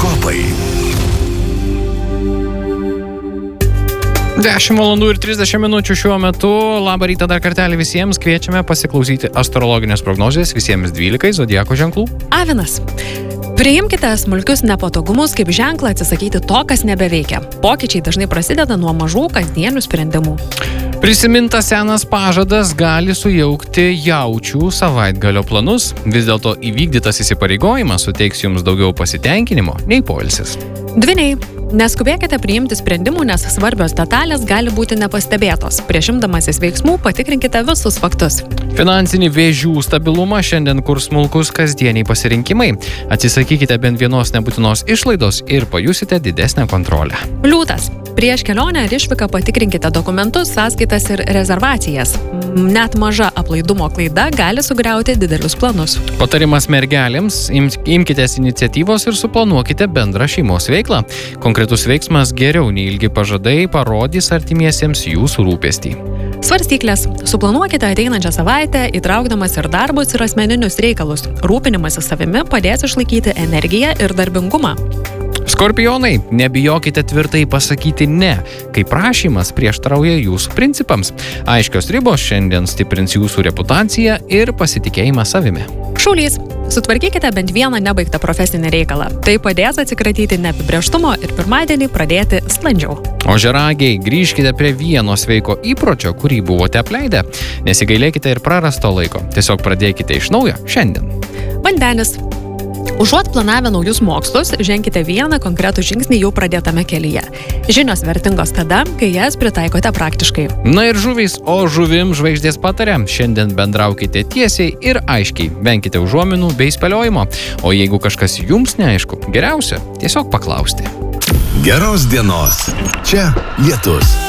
Horoskopai. 10 valandų ir 30 minučių šiuo metu. Labą rytą dar kartelį visiems. Kviečiame pasiklausyti astrologinės prognozės visiems 12 zodiako ženklų. Avinas. Priimkite smulkius nepatogumus kaip ženklą atsisakyti to, kas nebeveikia. Pokyčiai dažnai prasideda nuo mažų kasdienių sprendimų. Prisimintas senas pažadas gali sujaukti jaučių savaitgalio planus. Vis dėlto įvykdytas įsipareigojimas suteiks jums daugiau pasitenkinimo nei poilsis. Dvyniai. Neskubėkite priimti sprendimų, nes svarbios detalės gali būti nepastebėtos. Prieš imdamasis veiksmų patikrinkite visus faktus. Finansinį vėžių stabilumą šiandien kurs smulkus kasdieniai pasirinkimai. Atsisakykite bent vienos nebūtinos išlaidos ir pajusite didesnę kontrolę. Liūtas. Prieš kelionę ar išvyką patikrinkite dokumentus, sąskaitas ir rezervacijas. Net maža aplaidumo klaida gali sugriauti didelius planus. Patarimas mergelėms: imkitės iniciatyvos ir suplanuokite bendrą šeimos veiklą. Konkretus veiksmas geriau nei ilgi pažadai parodys artimiesiems jūsų rūpestį. Svarstyklės. Suplanuokite ateinančią savaitę, įtraukdamas ir darbus ir asmeninius reikalus. Rūpinimasis savimi padės išlaikyti energiją ir darbingumą. Skorpionai, nebijokite tvirtai pasakyti ne, kai prašymas prieštarauja jūsų principams. Aiškios ribos šiandien stiprins jūsų reputaciją ir pasitikėjimą savimi. Šaulys. Sutvarkykite bent vieną nebaigtą profesinį reikalą. Tai padės atsikratyti neapibrėžtumo ir pirmadienį pradėti sklandžiau. Ožiaragiai, grįžkite prie vieno sveiko įpročio, kurį buvote apleidę. Nesigailėkite ir prarasto laiko. Tiesiog pradėkite iš naujo šiandien. Vandenis. Užuot planavę naujus mokslus, ženkite vieną konkretų žingsnį jau pradėtame kelyje. Žinios vertingos tada, kai jas pritaikote praktiškai. Na ir žuvys, o žuvim žvaigždės pataria. Šiandien bendraukite tiesiai ir aiškiai, venkite užuominų bei spėliojimo. O jeigu kažkas jums neaišku, geriausia tiesiog paklausti. Geros dienos. Čia Lietus.